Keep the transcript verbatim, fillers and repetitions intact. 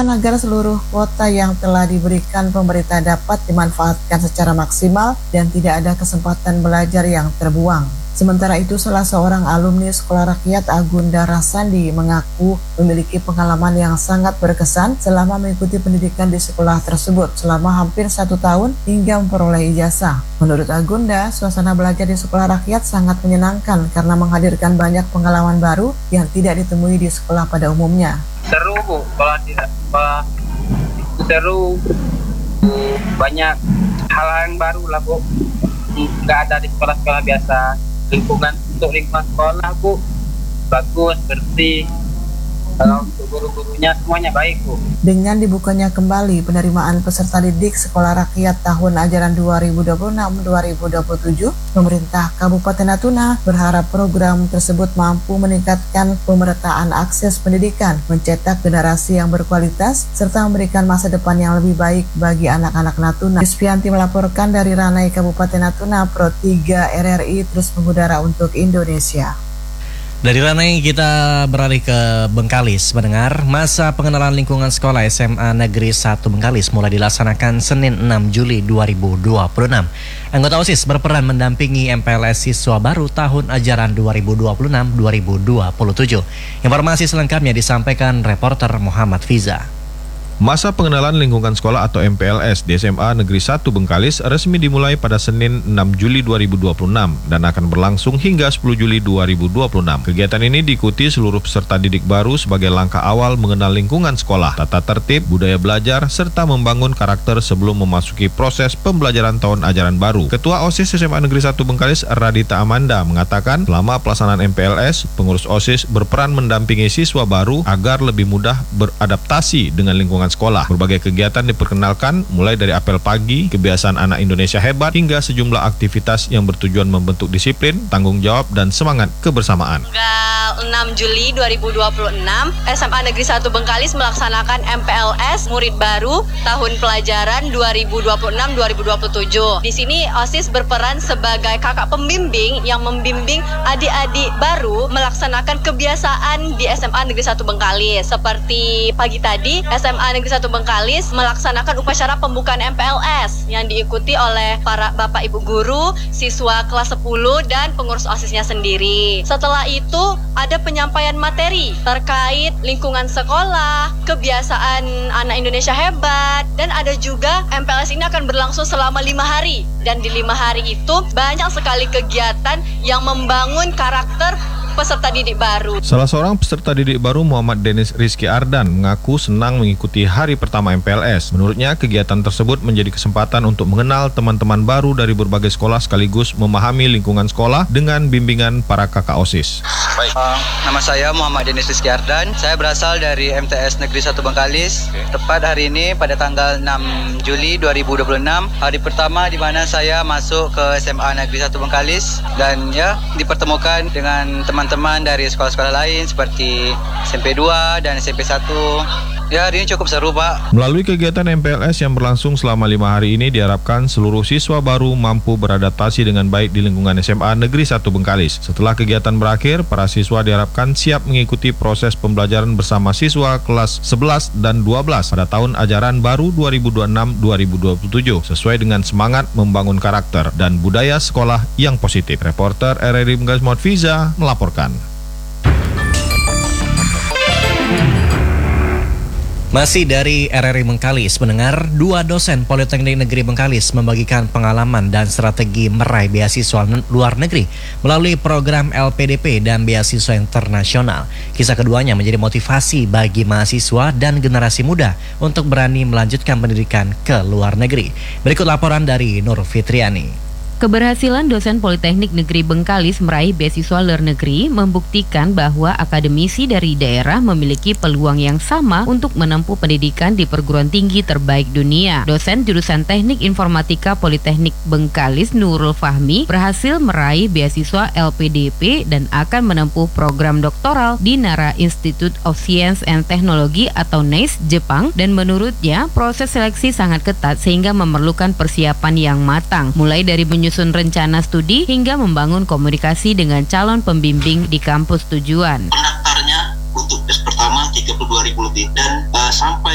agar seluruh kuota yang telah diberikan pemerintah dapat dimanfaatkan secara maksimal dan tidak ada kesempatan belajar yang terbuang. Sementara itu, salah seorang alumni Sekolah Rakyat Agunda Rasandi mengaku memiliki pengalaman yang sangat berkesan selama mengikuti pendidikan di sekolah tersebut selama hampir satu tahun hingga memperoleh ijazah. Menurut Agunda, suasana belajar di Sekolah Rakyat sangat menyenangkan karena menghadirkan banyak pengalaman baru yang tidak ditemui di sekolah pada umumnya. Seru Bu, kalau tidak sekolah itu seru, banyak hal yang baru lah Bu, nggak ada di sekolah-sekolah biasa. Lingkungan untuk lingkungan sekolah Bu bagus, bersih. Kalau untuk guru-gurunya semuanya baik Bu. Dengan dibukanya kembali penerimaan peserta didik Sekolah Rakyat tahun ajaran dua ribu dua puluh enam dua ribu dua puluh tujuh, pemerintah Kabupaten Natuna berharap program tersebut mampu meningkatkan pemerataan akses pendidikan, mencetak generasi yang berkualitas, serta memberikan masa depan yang lebih baik bagi anak-anak Natuna. Yusfianti melaporkan dari Ranai Kabupaten Natuna, Pro tiga R R I terus mengudara untuk Indonesia. Dari Ranai kita beralih ke Bengkalis. Mendengar, masa pengenalan lingkungan sekolah S M A Negeri satu Bengkalis mulai dilaksanakan Senin enam Juli dua ribu dua puluh enam. Anggota OSIS berperan mendampingi M P L S siswa baru tahun ajaran dua ribu dua puluh enam dua ribu dua puluh tujuh. Informasi selengkapnya disampaikan reporter Muhammad Fiza. Masa pengenalan lingkungan sekolah atau M P L S di S M A Negeri satu Bengkalis resmi dimulai pada Senin enam Juli dua ribu dua puluh enam dan akan berlangsung hingga sepuluh Juli dua ribu dua puluh enam. Kegiatan ini diikuti seluruh peserta didik baru sebagai langkah awal mengenal lingkungan sekolah, tata tertib, budaya belajar, serta membangun karakter sebelum memasuki proses pembelajaran tahun ajaran baru. Ketua OSIS S M A Negeri satu Bengkalis, Radita Amanda, mengatakan selama pelaksanaan M P L S, pengurus OSIS berperan mendampingi siswa baru agar lebih mudah beradaptasi dengan lingkungan sekolah. Berbagai kegiatan diperkenalkan, mulai dari apel pagi, kebiasaan anak Indonesia hebat, hingga sejumlah aktivitas yang bertujuan membentuk disiplin, tanggung jawab, dan semangat kebersamaan. Tanggal enam Juli dua ribu dua puluh enam, S M A Negeri satu Bengkalis melaksanakan M P L S murid baru tahun pelajaran dua ribu dua puluh enam dua ribu dua puluh tujuh. Di sini OSIS berperan sebagai kakak pembimbing yang membimbing adik-adik baru melaksanakan kebiasaan di S M A Negeri satu Bengkalis. Seperti pagi tadi, S M A Negeri satu Bengkalis melaksanakan upacara pembukaan M P L S yang diikuti oleh para bapak ibu guru, siswa kelas sepuluh, dan pengurus OSISnya sendiri. Setelah itu ada penyampaian materi terkait lingkungan sekolah, kebiasaan anak Indonesia hebat, dan ada juga M P L S ini akan berlangsung selama lima hari. Dan di lima hari itu banyak sekali kegiatan yang membangun karakter peserta didik baru. Salah seorang peserta didik baru, Muhammad Denis Rizky Ardan, mengaku senang mengikuti hari pertama M P L S. Menurutnya, kegiatan tersebut menjadi kesempatan untuk mengenal teman-teman baru dari berbagai sekolah sekaligus memahami lingkungan sekolah dengan bimbingan para kakak OSIS. Baik. Uh, nama saya Muhammad Denis Rizky Ardan. Saya berasal dari M T S Negeri satu Bengkalis. Okay. Tepat hari ini pada tanggal enam Juli dua ribu dua puluh enam, hari pertama di mana saya masuk ke S M A Negeri satu Bengkalis dan ya dipertemukan dengan teman-teman dari sekolah-sekolah lain seperti S M P dua dan S M P satu. Ya, hari ini cukup seru, Pak. Melalui kegiatan M P L S yang berlangsung selama lima hari ini, diharapkan seluruh siswa baru mampu beradaptasi dengan baik di lingkungan S M A Negeri satu Bengkalis. Setelah kegiatan berakhir, para siswa diharapkan siap mengikuti proses pembelajaran bersama siswa kelas sebelas dan dua belas pada tahun ajaran baru dua ribu dua puluh enam dua ribu dua puluh tujuh, sesuai dengan semangat membangun karakter dan budaya sekolah yang positif. Reporter R R I Bengkalis Muhammad Fiza melaporkan. Masih dari R R I Bengkalis, mendengar dua dosen Politeknik Negeri Bengkalis membagikan pengalaman dan strategi meraih beasiswa luar negeri melalui program L P D P dan beasiswa internasional. Kisah keduanya menjadi motivasi bagi mahasiswa dan generasi muda untuk berani melanjutkan pendidikan ke luar negeri. Berikut laporan dari Nur Fitriani. Keberhasilan dosen Politeknik Negeri Bengkalis meraih beasiswa luar negeri membuktikan bahwa akademisi dari daerah memiliki peluang yang sama untuk menempuh pendidikan di perguruan tinggi terbaik dunia. Dosen jurusan Teknik Informatika Politeknik Bengkalis Nurul Fahmi berhasil meraih beasiswa L P D P dan akan menempuh program doktoral di Nara Institute of Science and Technology atau N I S E Jepang, dan menurutnya proses seleksi sangat ketat sehingga memerlukan persiapan yang matang, mulai dari menyusun menyusun rencana studi hingga membangun komunikasi dengan calon pembimbing di kampus tujuan. Pendaftarnya untuk tes pertama tiga puluh dua ribu lebih dan uh, sampai